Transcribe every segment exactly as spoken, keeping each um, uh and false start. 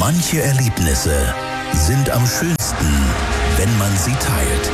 Manche Erlebnisse sind am schönsten, wenn man sie teilt.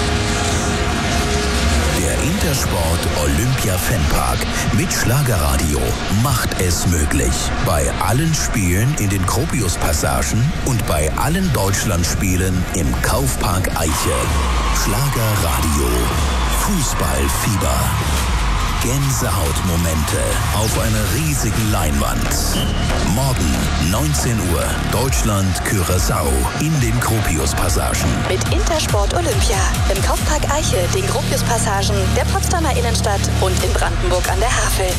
Der Intersport Olympia Fanpark mit Schlagerradio macht es möglich. Bei allen Spielen in den Gropius-Passagen und bei allen Deutschlandspielen im Kaufpark Eiche. Schlagerradio. Fußballfieber. Gänsehautmomente auf einer riesigen Leinwand. Morgen neunzehn Uhr Deutschland-Curaçao in den Gropius-Passagen. Mit Intersport Olympia im Kaufpark Eiche, den Gropius-Passagen, der Potsdamer Innenstadt und in Brandenburg an der Havel.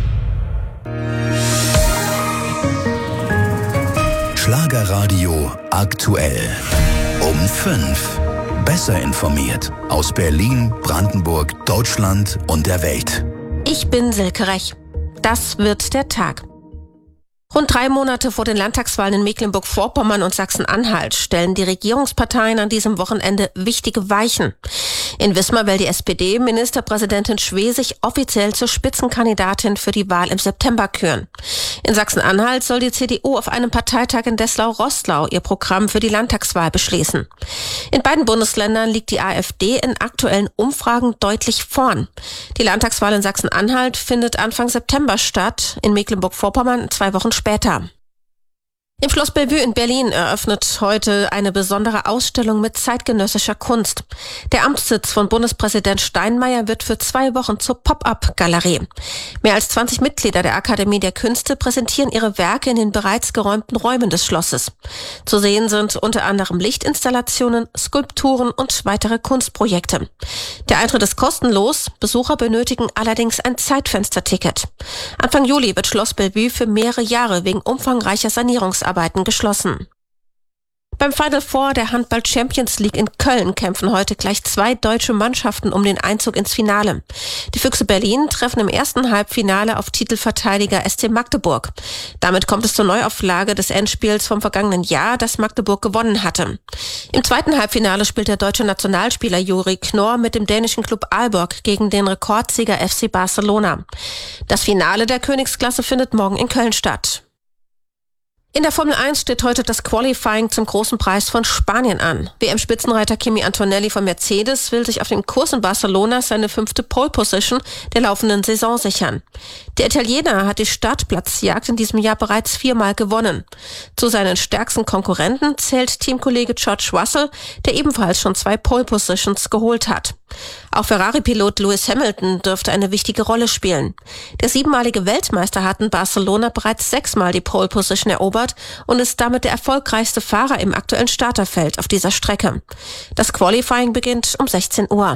Schlagerradio aktuell. Um fünf. Besser informiert aus Berlin, Brandenburg, Deutschland und der Welt. Ich bin Silke Rech. Das wird der Tag. Rund drei Monate vor den Landtagswahlen in Mecklenburg-Vorpommern und Sachsen-Anhalt stellen die Regierungsparteien an diesem Wochenende wichtige Weichen. In Wismar will die S P D-Ministerpräsidentin Schwesig offiziell zur Spitzenkandidatin für die Wahl im September küren. In Sachsen-Anhalt soll die C D U auf einem Parteitag in Dessau-Roßlau ihr Programm für die Landtagswahl beschließen. In beiden Bundesländern liegt die AfD in aktuellen Umfragen deutlich vorn. Die Landtagswahl in Sachsen-Anhalt findet Anfang September statt, in Mecklenburg-Vorpommern zwei Wochen später. Im Schloss Bellevue in Berlin eröffnet heute eine besondere Ausstellung mit zeitgenössischer Kunst. Der Amtssitz von Bundespräsident Steinmeier wird für zwei Wochen zur Pop-up-Galerie. Mehr als zwanzig Mitglieder der Akademie der Künste präsentieren ihre Werke in den bereits geräumten Räumen des Schlosses. Zu sehen sind unter anderem Lichtinstallationen, Skulpturen und weitere Kunstprojekte. Der Eintritt ist kostenlos, Besucher benötigen allerdings ein Zeitfensterticket. Anfang Juli wird Schloss Bellevue für mehrere Jahre wegen umfangreicher Sanierungsarbeiten geschlossen. Beim Final Four der Handball Champions League in Köln kämpfen heute gleich zwei deutsche Mannschaften um den Einzug ins Finale. Die Füchse Berlin treffen im ersten Halbfinale auf Titelverteidiger S C Magdeburg. Damit kommt es zur Neuauflage des Endspiels vom vergangenen Jahr, das Magdeburg gewonnen hatte. Im zweiten Halbfinale spielt der deutsche Nationalspieler Juri Knorr mit dem dänischen Klub Aalborg gegen den Rekordsieger F C Barcelona. Das Finale der Königsklasse findet morgen in Köln statt. In der Formel eins steht heute das Qualifying zum großen Preis von Spanien an. W M-Spitzenreiter Kimi Antonelli von Mercedes will sich auf dem Kurs in Barcelona seine fünfte Pole Position der laufenden Saison sichern. Der Italiener hat die Startplatzjagd in diesem Jahr bereits viermal gewonnen. Zu seinen stärksten Konkurrenten zählt Teamkollege George Russell, der ebenfalls schon zwei Pole Positions geholt hat. Auch Ferrari-Pilot Lewis Hamilton dürfte eine wichtige Rolle spielen. Der siebenmalige Weltmeister hat in Barcelona bereits sechsmal die Pole Position erobert und ist damit der erfolgreichste Fahrer im aktuellen Starterfeld auf dieser Strecke. Das Qualifying beginnt um sechzehn Uhr.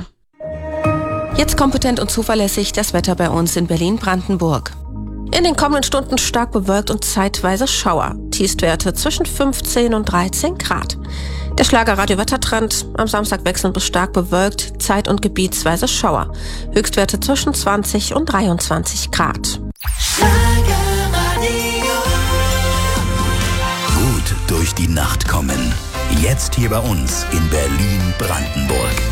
Jetzt kompetent und zuverlässig das Wetter bei uns in Berlin-Brandenburg. In den kommenden Stunden stark bewölkt und zeitweise Schauer. Tiefstwerte zwischen fünfzehn und dreizehn Grad. Der Schlagerradio-Wettertrend: am Samstag wechselnd bis stark bewölkt, zeit- und gebietsweise Schauer. Höchstwerte zwischen zwanzig und dreiundzwanzig Grad. Gut durch die Nacht kommen. Jetzt hier bei uns in Berlin-Brandenburg.